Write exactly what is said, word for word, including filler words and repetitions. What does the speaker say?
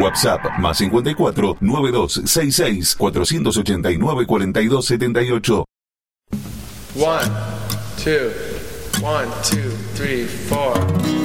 WhatsApp más cincuenta y cuatro, noventa y dos sesenta y seis, cuatrocientos ochenta y nueve, cuarenta y dos setenta y ocho. One, two, one, two, three, four.